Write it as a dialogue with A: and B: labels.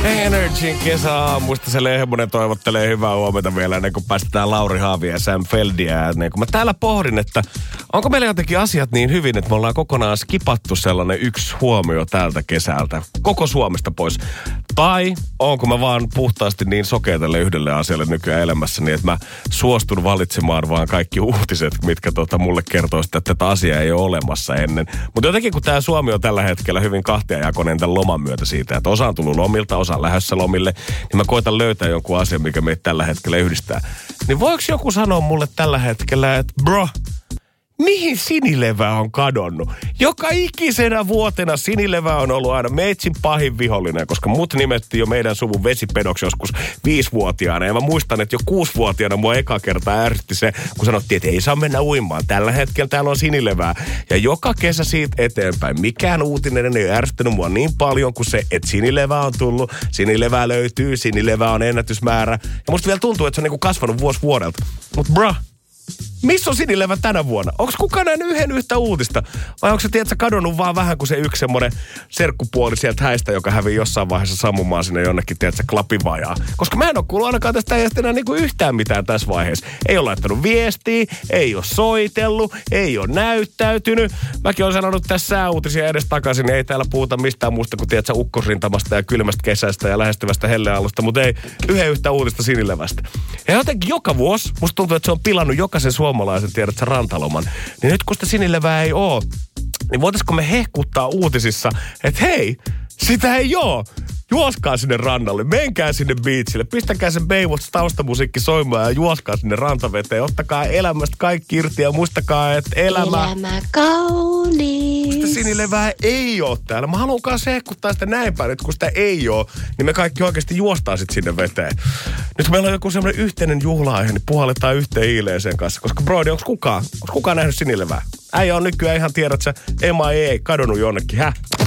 A: Energin kesäaamuista se Lehmonen toivottelee hyvää huomenta vielä ennen kuin päästetään Lauri Haavia ja Sam Feldia ääneen. Kun mä täällä pohdin, että onko meillä jotenkin asiat niin hyvin, että me ollaan kokonaan skipattu sellainen yksi huomio tältä kesältä. Koko Suomesta pois. Tai onko mä vaan puhtaasti niin sokea tälle yhdelle asialle nykyään elämässäni, että mä suostun valitsemaan vaan kaikki uutiset, mitkä mulle kertoo sitä, että tätä asiaa ei ole olemassa ennen. Mutta jotenkin kun tää Suomi on tällä hetkellä hyvin kahtiajakoinen tämän loman myötä siitä, että osa on tullut lomilta, osa on lähdössä lomille, niin mä koitan löytää jonkun asian, mikä meitä tällä hetkellä yhdistää. Niin voiko joku sanoa mulle tällä hetkellä, että bro, mihin sinilevä on kadonnut? Joka ikisenä vuotena sinilevä on ollut aina meitsin pahin vihollinen, koska mut nimettiin jo meidän suvun vesipedoksi joskus 5-vuotiaana. Ja mä muistan, että jo 6-vuotiaana mua eka kertaa ärsytti se, kun sanottiin, että ei saa mennä uimaan. Tällä hetkellä täällä on sinilevää. Ja joka kesä siitä eteenpäin mikään uutinen ei ärsyttänyt mua niin paljon kuin se, että sinilevä on tullut, sinilevää löytyy, sinilevä on ennätysmäärä. Ja musta vielä tuntuu, että se on niinku kasvanut vuosi vuodelta. Mut bro, missä on sinilevä tänä vuonna? Onko kukaan nähnyt yhden yhtä uutista? Vai onko se, tiedätkö, kadonnut vaan vähän kuin se yksi semmoinen serkkupuoli sieltä häistä, joka hävii jossain vaiheessa sammumaan sinne jonnekin, tiedätkö, klapivajaa? Koska mä en ole kuullut ainakaan tästä äijästä enää niinku yhtään mitään tässä vaiheessa. Ei ole laittanut viestiä, ei ole soitellut, ei ole näyttäytynyt. Mäkin olen sanonut tässä sääuutisia edes takaisin, niin ei täällä puhuta mistään muusta kuin, tiedätkö, ukkosrintamasta ja kylmästä kesästä ja lähestyvästä hellealusta, mutta ei yhden yhtä uutista sinilevästä. Ja jotenkin joka vuosi, musta tuntuu, että se on pilannut jokaisen suomalaisen, tiedätkö, rantaloman. Niin nyt kun sitä sinilevää ei oo, niin voitaisko me hehkuttaa uutisissa, että hei, sitä ei oo. Juoskaa sinne rannalle, menkää sinne biitsille, pistäkää se Baywatch-taustamusiikki soimaan ja juoskaa sinne rantaveteen. Ottakaa elämästä kaikki irti ja muistakaa, että elämä
B: kaunis.
A: Sitä sinilevää ei oo täällä. Mä haluan kanssa hehkuttaa sitä näin päin, että kun sitä ei oo, niin me kaikki oikeasti juostaan sit sinne veteen. Nyt kun meillä on joku semmoinen yhteinen juhla-aihe, niin puhalletaan yhteen iileeseen kanssa. Koska brodi, onko kukaan nähnyt sinilevää? Äijä on nykyään ihan, tiedät sä, MIA kadonnut jonnekin,